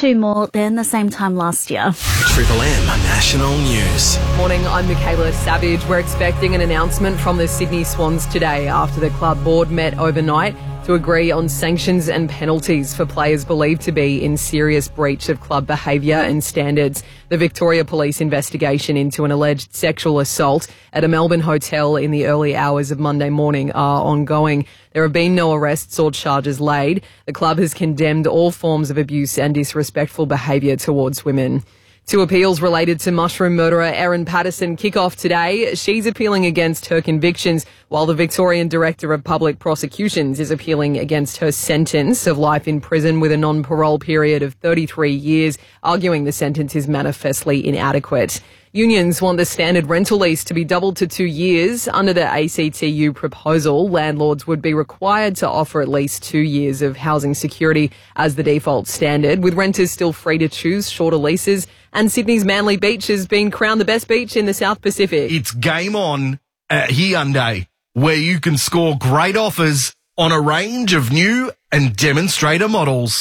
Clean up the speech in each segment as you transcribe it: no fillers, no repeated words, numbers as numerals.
2 more than the same time last year. Triple M National News. Morning, I'm Michaela Savage. We're expecting an announcement from the Sydney Swans today after the club board met overnight to agree on sanctions and penalties for players believed to be in serious breach of club behaviour and standards. The Victoria Police investigation into an alleged sexual assault at a Melbourne hotel in the early hours of Monday morning are ongoing. There have been no arrests or charges laid. The club has condemned all forms of abuse and disrespectful behaviour towards women. 2 appeals related to mushroom murderer Erin Patterson kick off today. She's appealing against her convictions, while the Victorian Director of Public Prosecutions is appealing against her sentence of life in prison with a non-parole period of 33 years, arguing the sentence is manifestly inadequate. Unions want the standard rental lease to be doubled to 2 years. Under the ACTU proposal, landlords would be required to offer at least 2 years of housing security as the default standard, with renters still free to choose shorter leases. And Sydney's Manly Beach has been crowned the best beach in the South Pacific. It's game on at Hyundai, where you can score great offers on a range of new and demonstrator models.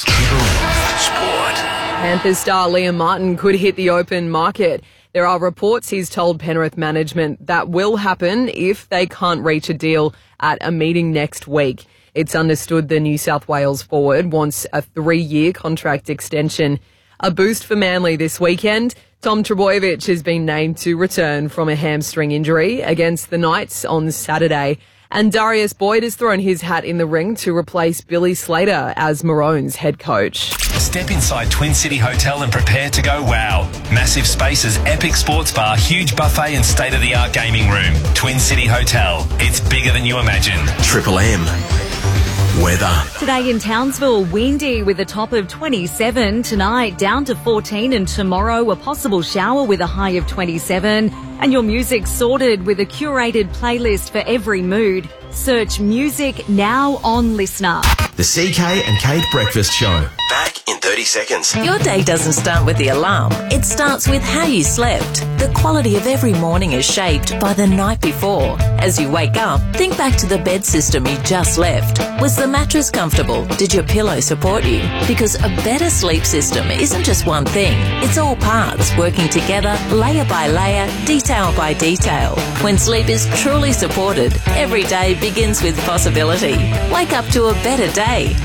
Sport. Panthers star Liam Martin could hit the open market. There are reports he's told Penrith management that will happen if they can't reach a deal at a meeting next week. It's understood the New South Wales forward wants a 3-year contract extension. A boost for Manly this weekend. Tom Trbojevic has been named to return from a hamstring injury against the Knights on Saturday. And Darius Boyd has thrown his hat in the ring to replace Billy Slater as Maroon's head coach. Step inside Twin City Hotel and prepare to go wow. Massive spaces, epic sports bar, huge buffet and state-of-the-art gaming room. Twin City Hotel. It's bigger than you imagined. Triple M. Weather. Today in Townsville, windy with a top of 27. Tonight, down to 14. And tomorrow, a possible shower with a high of 27. And your music sorted with a curated playlist for every mood. Search Music Now on Listener. The CK and Kate Breakfast Show. Back in 30 seconds. Your day doesn't start with the alarm. It starts with how you slept. The quality of every morning is shaped by the night before. As you wake up, think back to the bed system you just left. Was the mattress comfortable? Did your pillow support you? Because a better sleep system isn't just one thing. It's all parts working together, layer by layer, detail by detail. When sleep is truly supported, every day begins with possibility. Wake up to a better day.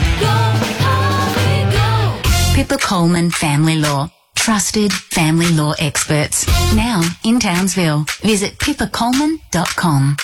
Pippa Coleman Family Law. Trusted family law experts. Now in Townsville. Visit pippacoleman.com.